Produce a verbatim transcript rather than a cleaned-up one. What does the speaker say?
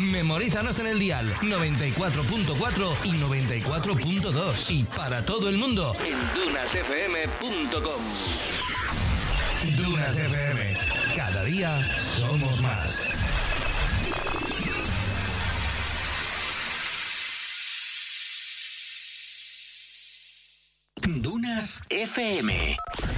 Memorízanos en el dial noventa y cuatro punto cuatro y noventa y cuatro punto dos. Y para todo el mundo en dunas f m punto com. Dunas F M. Cada día somos más. Dunas F M.